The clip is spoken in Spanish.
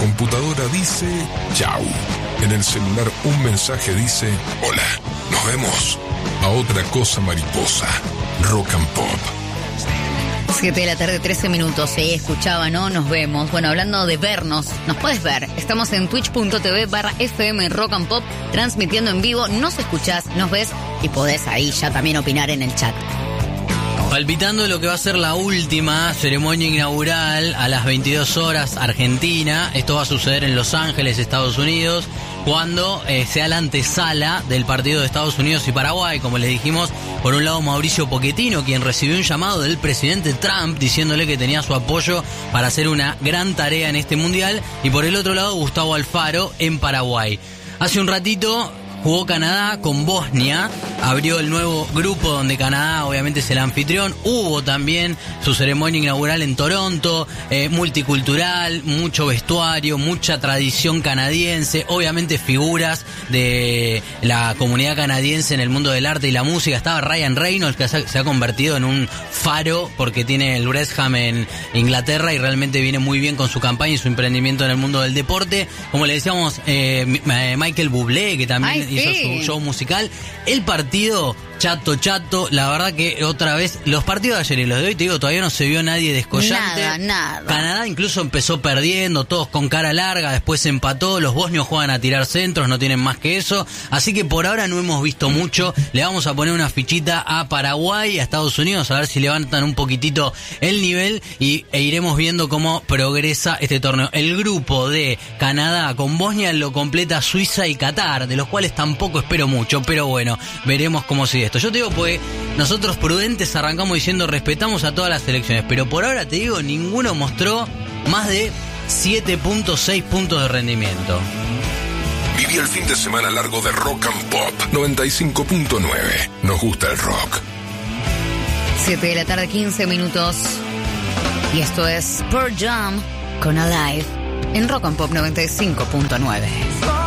computadora dice chau. En el celular un mensaje dice hola, nos vemos. A otra cosa mariposa. Rock and Pop. 7 de la tarde, 13 minutos. Escuchaba, ¿no? Nos vemos. Bueno, hablando de vernos, nos puedes ver. Estamos en twitch.tv/FM Rock and Pop, transmitiendo en vivo. Nos escuchás, nos ves y podés ahí ya también opinar en el chat. Palpitando lo que va a ser la última ceremonia inaugural a las 22 horas Argentina. Esto va a suceder en Los Ángeles, Estados Unidos, cuando sea la antesala del partido de Estados Unidos y Paraguay. Como les dijimos, por un lado Mauricio Pochettino, quien recibió un llamado del presidente Trump diciéndole que tenía su apoyo para hacer una gran tarea en este mundial, y por el otro lado Gustavo Alfaro en Paraguay. Hace un ratito jugó Canadá con Bosnia, abrió el nuevo grupo donde Canadá obviamente es el anfitrión. Hubo también su ceremonia inaugural en Toronto, multicultural, mucho vestuario, mucha tradición canadiense, obviamente figuras de la comunidad canadiense en el mundo del arte y la música. Estaba Ryan Reynolds, que se ha convertido en un faro porque tiene el Wrexham en Inglaterra y realmente viene muy bien con su campaña y su emprendimiento en el mundo del deporte. Como le decíamos, Michael Bublé, que también hizo su show musical. El partido chato, la verdad que otra vez, los partidos de ayer y los de hoy, te digo, todavía no se vio nadie descollante. Nada. Canadá incluso empezó perdiendo, todos con cara larga, después empató, los bosnios juegan a tirar centros, no tienen más que eso, así que por ahora no hemos visto mucho. Le vamos a poner una fichita a Paraguay, a Estados Unidos, a ver si levantan un poquitito el nivel e iremos viendo cómo progresa este torneo. El grupo de Canadá con Bosnia lo completa Suiza y Qatar, de los cuales tampoco espero mucho, pero bueno, veremos cómo sigue esto. Yo te digo, pues nosotros prudentes arrancamos diciendo respetamos a todas las selecciones, pero por ahora te digo, ninguno mostró más de 7.6 puntos de rendimiento. Viví el fin de semana largo de Rock and Pop 95.9. Nos gusta el rock. 7 de la tarde, 15 minutos. Y esto es Pearl Jam con Alive en Rock and Pop 95.9.